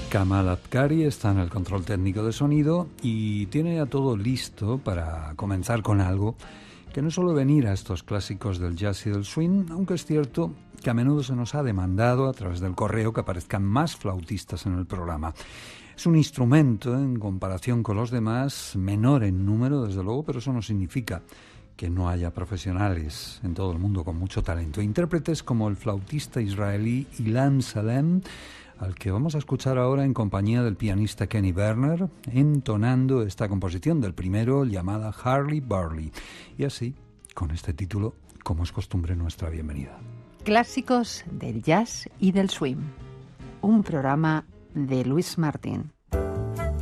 Kamal Abkari está en el control técnico de sonido y tiene a todo listo para comenzar con algo que no suele venir a estos clásicos del jazz y del swing, aunque es cierto que a menudo se nos ha demandado a través del correo que aparezcan más flautistas en el programa. Es un instrumento, en comparación con los demás, menor en número, desde luego, pero eso no significa que no haya profesionales en todo el mundo con mucho talento. Intérpretes como el flautista israelí Ilan Salem, al que vamos a escuchar ahora en compañía del pianista Kenny Werner, entonando esta composición del primero llamada Hurly Burly. Y así, con este título, como es costumbre, nuestra bienvenida. Clásicos del jazz y del swing. Un programa de Luis Martín.